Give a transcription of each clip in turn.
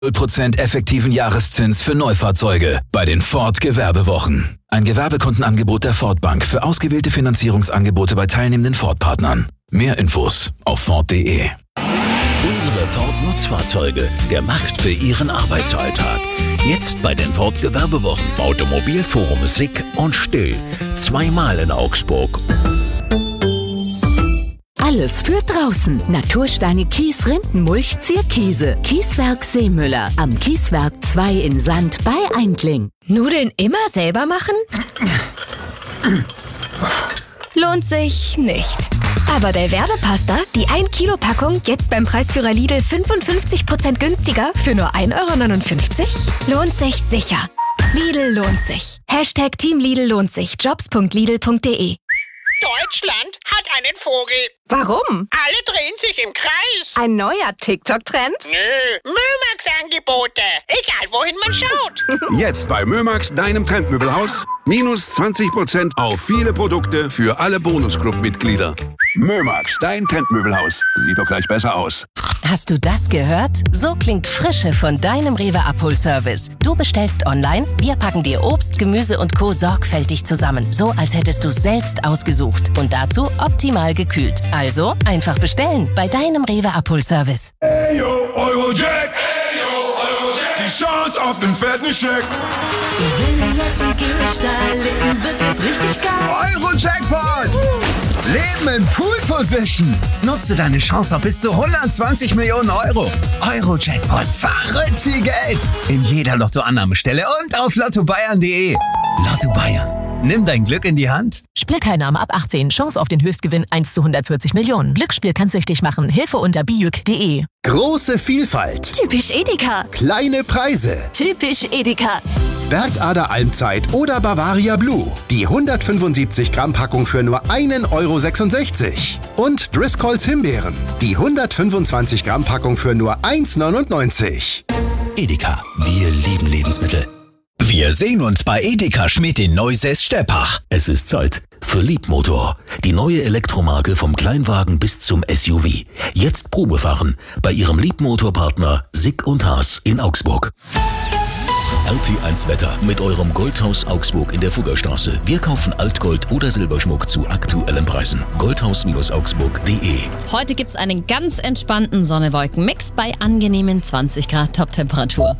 0% effektiven Jahreszins für Neufahrzeuge bei den Ford Gewerbewochen. Ein Gewerbekundenangebot der Ford Bank für ausgewählte Finanzierungsangebote bei teilnehmenden Ford-Partnern. Mehr Infos auf Ford.de. Unsere Ford-Nutzfahrzeuge, gemacht für Ihren Arbeitsalltag. Jetzt bei den Ford Gewerbewochen. Automobilforum Sick und Still. 2-mal in Augsburg. Alles für draußen. Natursteine Kies, Rindenmulch, Zierkiese. Kieswerk Seemüller. Am Kieswerk 2 in Sand bei Eindling. Nudeln immer selber machen? Lohnt sich nicht. Aber Delverde-Pasta, die 1 Kilo Packung, jetzt beim Preisführer Lidl 55% günstiger für nur 1,59 €? Lohnt sich sicher. Lidl lohnt sich. Hashtag Team Lidl lohnt sich. Jobs.lidl.de. Deutschland hat einen Vogel. Warum? Alle drehen sich im Kreis. Ein neuer TikTok-Trend? Nö, Mömax-Angebote. Egal, wohin man schaut. Jetzt bei Mömax, deinem Trendmöbelhaus. Minus 20% auf viele Produkte für alle Bonusclub-Mitglieder. Mömax, dein Trendmöbelhaus. Sieht doch gleich besser aus. Hast du das gehört? So klingt Frische von deinem Rewe-Abholservice. Du bestellst online, wir packen dir Obst, Gemüse und Co. sorgfältig zusammen. So, als hättest du es selbst ausgesucht. Und dazu optimal gekühlt. Also einfach bestellen bei deinem Rewe-Abholservice. Hey yo, Eurojack! Hey yo, Eurojack! Die Chance auf den fetten Scheck! Gewinne jetzt im Gehsteig, Leben wird jetzt richtig geil. Euro-Jackpot! Leben in Pool-Position. Nutze deine Chance auf bis zu 120 Millionen Euro. Euro-Jackpot, verrückt viel Geld. In jeder Lottoannahmestelle und auf lottobayern.de. Lotto Bayern. Nimm dein Glück in die Hand. Spielteilnahme ab 18. Chance auf den Höchstgewinn 1 zu 140 Millionen. Glücksspiel kann süchtig machen. Hilfe unter bijuk.de. Große Vielfalt. Typisch Edeka. Kleine Preise. Typisch Edeka. Bergader Almzeit oder Bavaria Blue. Die 175 Gramm Packung für nur 1,66 €. Und Driscolls Himbeeren. Die 125 Gramm Packung für nur 1,99 €. Edeka, wir lieben Lebensmittel. Wir sehen uns bei Edeka Schmidt in Neusäß-Steppach. Es ist Zeit für Liebmotor. Die neue Elektromarke vom Kleinwagen bis zum SUV. Jetzt Probefahren bei Ihrem Liebmotorpartner Sick und Haas in Augsburg. RT1 Wetter mit eurem Goldhaus Augsburg in der Fuggerstraße. Wir kaufen Altgold oder Silberschmuck zu aktuellen Preisen. Goldhaus-augsburg.de. Heute gibt's einen ganz entspannten Sonne-Wolken-Mix bei angenehmen 20 Grad Toptemperatur.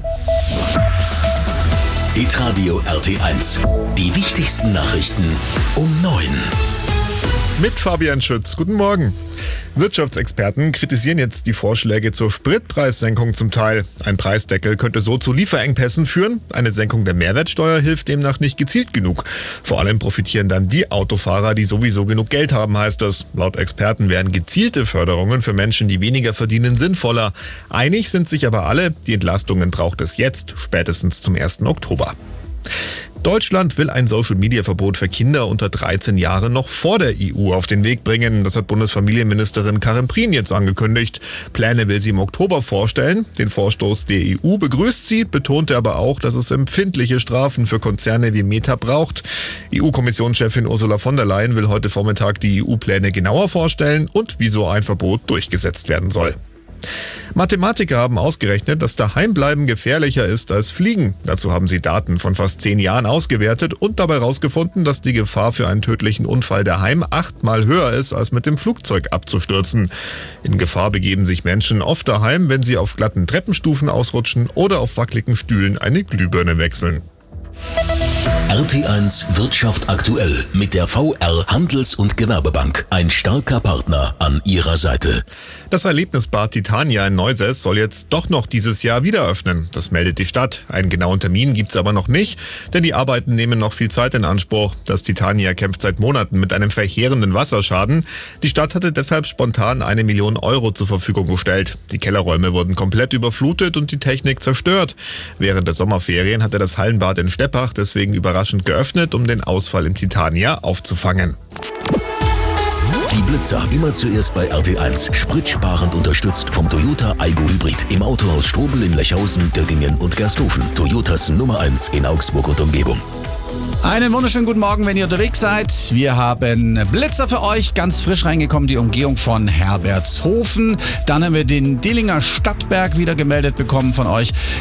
Hitradio RT1. Die wichtigsten Nachrichten um 9. Mit Fabian Schütz. Guten Morgen. Wirtschaftsexperten kritisieren jetzt die Vorschläge zur Spritpreissenkung zum Teil. Ein Preisdeckel könnte so zu Lieferengpässen führen. Eine Senkung der Mehrwertsteuer hilft demnach nicht gezielt genug. Vor allem profitieren dann die Autofahrer, die sowieso genug Geld haben, heißt es. Laut Experten wären gezielte Förderungen für Menschen, die weniger verdienen, sinnvoller. Einig sind sich aber alle, die Entlastungen braucht es jetzt, spätestens zum 1. Oktober. Deutschland will ein Social-Media-Verbot für Kinder unter 13 Jahren noch vor der EU auf den Weg bringen. Das hat Bundesfamilienministerin Karin Prien jetzt angekündigt. Pläne will sie im Oktober vorstellen. Den Vorstoß der EU begrüßt sie, betonte aber auch, dass es empfindliche Strafen für Konzerne wie Meta braucht. EU-Kommissionschefin Ursula von der Leyen will heute Vormittag die EU-Pläne genauer vorstellen und wie so ein Verbot durchgesetzt werden soll. Mathematiker haben ausgerechnet, dass Daheimbleiben gefährlicher ist als Fliegen. Dazu haben sie Daten von fast 10 Jahren ausgewertet und dabei herausgefunden, dass die Gefahr für einen tödlichen Unfall daheim 8-mal höher ist, als mit dem Flugzeug abzustürzen. In Gefahr begeben sich Menschen oft daheim, wenn sie auf glatten Treppenstufen ausrutschen oder auf wackeligen Stühlen eine Glühbirne wechseln. RT1 Wirtschaft aktuell mit der VR Handels- und Gewerbebank. Ein starker Partner an ihrer Seite. Das Erlebnisbad Titania in Neusäß soll jetzt doch noch dieses Jahr wieder öffnen. Das meldet die Stadt. Einen genauen Termin gibt's aber noch nicht, denn die Arbeiten nehmen noch viel Zeit in Anspruch. Das Titania kämpft seit Monaten mit einem verheerenden Wasserschaden. Die Stadt hatte deshalb spontan 1 Million € zur Verfügung gestellt. Die Kellerräume wurden komplett überflutet und die Technik zerstört. Während der Sommerferien hatte das Hallenbad in Steppach deswegen überraschend geöffnet, um den Ausfall im Titania aufzufangen. Die Blitzer immer zuerst bei RT1. Spritsparend unterstützt vom Toyota Aygo Hybrid. Im Autohaus Strobel in Lechhausen, Göggingen und Gersthofen. Toyotas Nummer 1 in Augsburg und Umgebung. Einen wunderschönen guten Morgen, wenn ihr unterwegs seid. Wir haben Blitzer für euch, ganz frisch reingekommen, die Umgehung von Herbertshofen. Dann haben wir den Dillinger Stadtberg wieder gemeldet bekommen von euch.